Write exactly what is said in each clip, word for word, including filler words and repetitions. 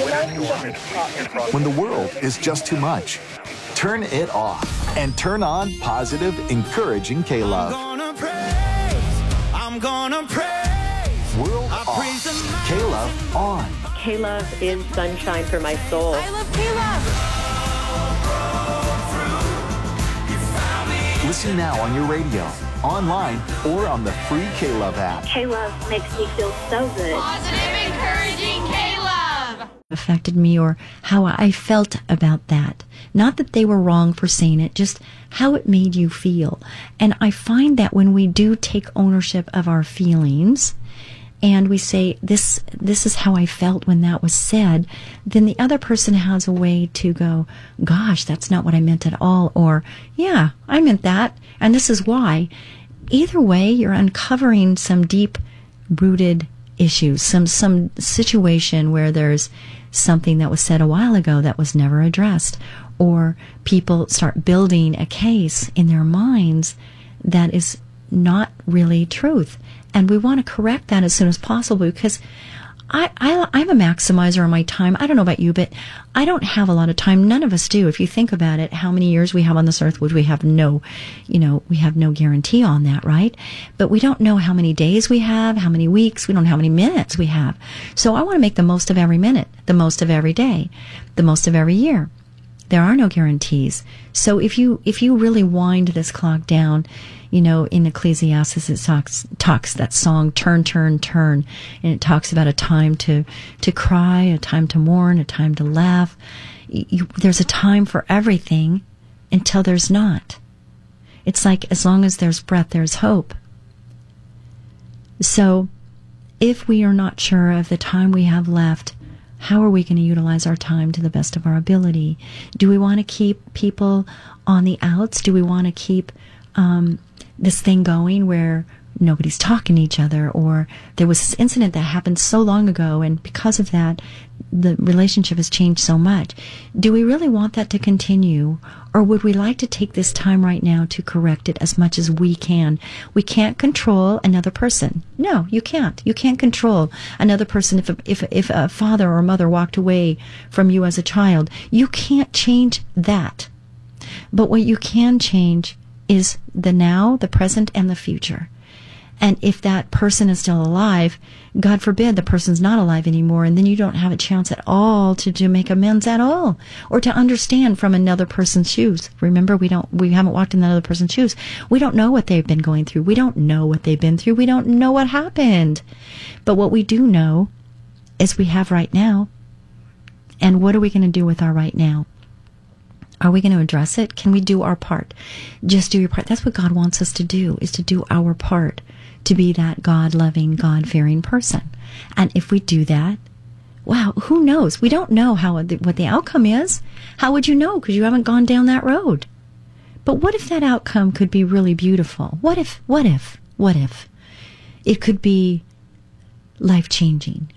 When the world is just too much, turn it off and turn on positive, encouraging K-Love. I'm gonna praise, I'm gonna praise. World I off, praise the K-Love on. K-Love is sunshine for my soul. I love K-Love. Listen now on your radio, online, or on the free K-Love app. K-Love makes me feel so good. Positive, encouraging K-Love. Affected me, or how I felt about that. Not that they were wrong for saying it, just how it made you feel. And I find that when we do take ownership of our feelings, and we say, this this is how I felt when that was said, then the other person has a way to go, gosh, that's not what I meant at all, or, yeah, I meant that, and this is why. Either way, you're uncovering some deep-rooted issues, some, some situation where there's something that was said a while ago that was never addressed, or people start building a case in their minds that is not really truth. And we want to correct that as soon as possible, because I, I, I'm a maximizer of my time. I don't know about you, but I don't have a lot of time. None of us do. If you think about it, how many years we have on this earth, would we have no, you know, we have no guarantee on that, right? But we don't know how many days we have, how many weeks, we don't know how many minutes we have. So I want to make the most of every minute, the most of every day, the most of every year. There are no guarantees. So if you, if you really wind this clock down, you know, in Ecclesiastes it talks, talks that song, turn, turn, turn, and it talks about a time to, to cry, a time to mourn, a time to laugh. You, there's a time for everything until there's not. It's like, as long as there's breath, there's hope. So if we are not sure of the time we have left, how are we going to utilize our time to the best of our ability? Do we want to keep people on the outs? Do we want to keep um, this thing going where nobody's talking to each other? Or there was this incident that happened so long ago, and because of that, the relationship has changed so much. Do we really want that to continue? Or would we like to take this time right now to correct it as much as we can? We can't control another person. No, you can't. You can't control another person. If a, if, if a father or a mother walked away from you as a child, you can't change that. But what you can change is the now, the present, and the future. And if that person is still alive, God forbid the person's not alive anymore, and then you don't have a chance at all to, to make amends at all, or to understand from another person's shoes. Remember, we don't, we haven't walked in that other person's shoes. We don't know what they've been going through. We don't know what they've been through. We don't know what happened. But what we do know is we have right now. And what are we going to do with our right now? Are we going to address it? Can we do our part? Just do your part. That's what God wants us to do, is to do our part, to be that God-loving, God-fearing person. And if we do that, wow, who knows? We don't know how what the outcome is. How would you know? Because you haven't gone down that road. But what if that outcome could be really beautiful? What if, what if, what if it could be life-changing?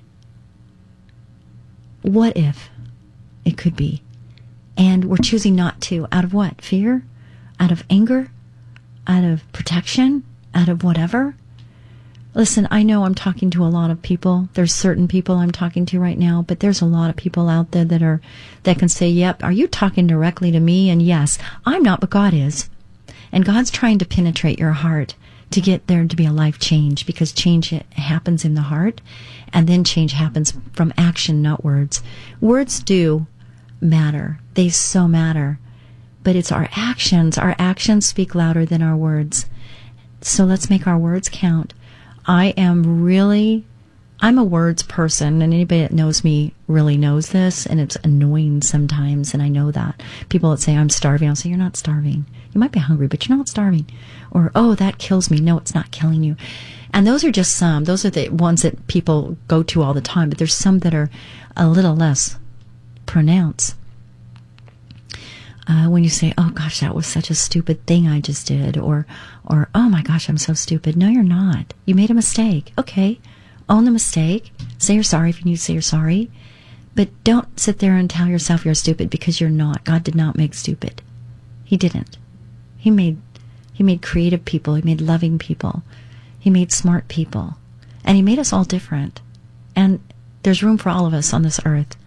What if it could be? And we're choosing not to. Out of what? Fear? Out of anger? Out of protection? Out of whatever? Listen, I know I'm talking to a lot of people. There's certain people I'm talking to right now, but there's a lot of people out there that are that can say, yep, are you talking directly to me? And yes, I'm not, but God is. And God's trying to penetrate your heart to get there to be a life change, because change happens in the heart, and then change happens from action, not words. Words do matter. They so matter. But it's our actions. Our actions speak louder than our words. So let's make our words count. I am really, I'm a words person, and anybody that knows me really knows this, and it's annoying sometimes, and I know that. People that say, I'm starving, I'll say, you're not starving. You might be hungry, but you're not starving. Or, oh, that kills me. No, it's not killing you. And those are just some. Those are the ones that people go to all the time, but there's some that are a little less pronounced. Uh, when you say, oh gosh, that was such a stupid thing I just did, or, or, oh my gosh, I'm so stupid. No, you're not. You made a mistake. Okay. Own the mistake. Say you're sorry if you need to say you're sorry. But don't sit there and tell yourself you're stupid, because you're not. God did not make stupid. He didn't. He made, he made creative people. He made loving people. He made smart people. And he made us all different. And there's room for all of us on this earth.